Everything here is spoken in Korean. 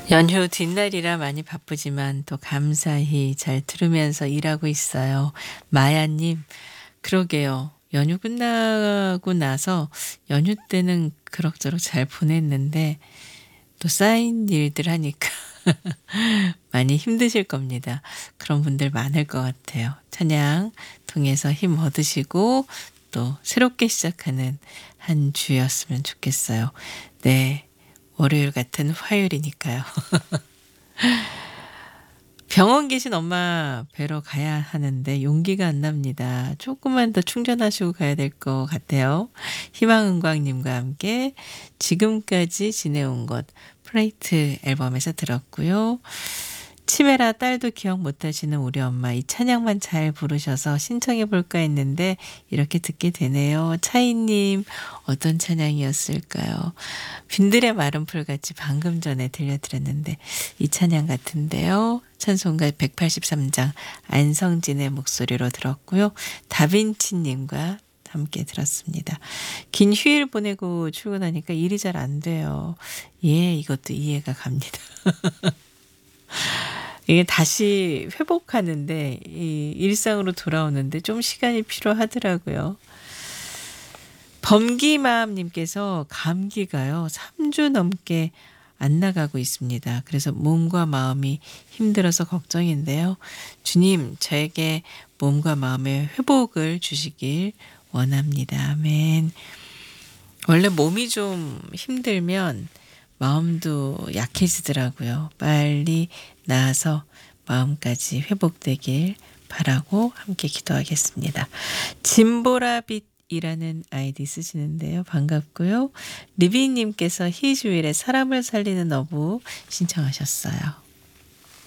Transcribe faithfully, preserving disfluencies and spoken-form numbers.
연휴 뒷날이라 많이 바쁘지만 또 감사히 잘 들으면서 일하고 있어요. 마야님, 그러게요. 연휴 끝나고 나서 연휴 때는 그럭저럭 잘 보냈는데 또 쌓인 일들 하니까 많이 힘드실 겁니다. 그런 분들 많을 것 같아요. 찬양 통해서 힘 얻으시고 또 새롭게 시작하는 한 주였으면 좋겠어요. 네. 월요일 같은 화요일이니까요. 병원 계신 엄마 뵈러 가야 하는데 용기가 안 납니다. 조금만 더 충전하시고 가야 될 것 같아요. 희망은광님과 함께 지금까지 지내온 것 프레이트 앨범에서 들었고요. 치매라 딸도 기억 못하시는 우리 엄마 이 찬양만 잘 부르셔서 신청해 볼까 했는데 이렇게 듣게 되네요. 차이님 어떤 찬양이었을까요? 빈들의 마른 풀같이 방금 전에 들려드렸는데 이 찬양 같은데요. 찬송가 백팔십삼 장 안성진의 목소리로 들었고요. 다빈치님과 함께 들었습니다. 긴 휴일 보내고 출근하니까 일이 잘 안 돼요. 예, 이것도 이해가 갑니다. 이게 다시 회복하는데 이 일상으로 돌아오는데 좀 시간이 필요하더라고요. 범기마음님께서 감기가요 삼 주 넘게 안 나가고 있습니다. 그래서 몸과 마음이 힘들어서 걱정인데요. 주님 저에게 몸과 마음의 회복을 주시길 원합니다. 아멘. 원래 몸이 좀 힘들면 마음도 약해지더라고요. 빨리 나아서 마음까지 회복되길 바라고 함께 기도하겠습니다. 진보라빛이라는 아이디 쓰시는데요. 반갑고요. 리비님께서 희주일에 사람을 살리는 어부 신청하셨어요.